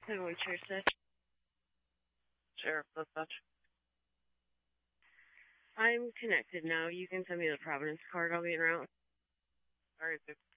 Hello, Church. Sheriff Dispatch. I'm connected now. You can send me the Providence card. I'll be en route. All right, dude.